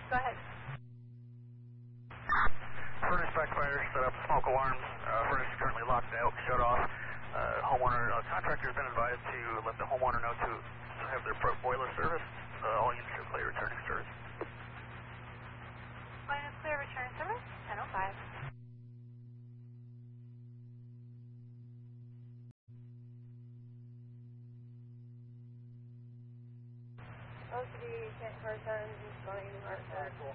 Go ahead. Furnace backfire, set up smoke alarms. Furnace is currently locked out, shut off. Contractor has been advised to let the homeowner know to have their boiler serviced. All units are clear returning service. All units clear returning service, 10:05. OCD, can't car signs, running,